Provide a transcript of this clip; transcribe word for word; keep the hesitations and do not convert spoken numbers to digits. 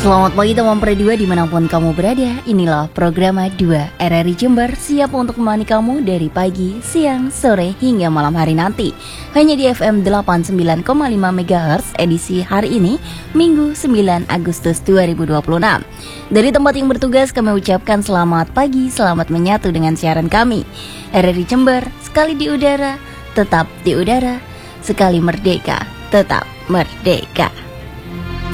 Selamat pagi teman Perdua dimanapun kamu berada. Inilah program dua R R I Jember, siap untuk menemani kamu dari pagi, siang, sore hingga malam hari nanti. Hanya di F M delapan puluh sembilan koma lima MHz edisi hari ini, Minggu sembilan Agustus dua ribu dua puluh enam. Dari tempat yang bertugas kami ucapkan selamat pagi, selamat menyatu dengan siaran kami. R R I Jember, sekali di udara, tetap di udara, sekali merdeka, tetap merdeka.